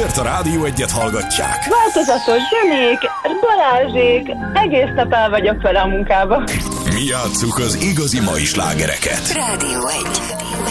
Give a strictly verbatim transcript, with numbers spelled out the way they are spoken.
Azért a Rádió Egyet hallgatják. Változatos zenék, Balázsék, egész nap el vagyok vele a munkába. Mi játsszuk az igazi mai slágereket. Rádió Egy.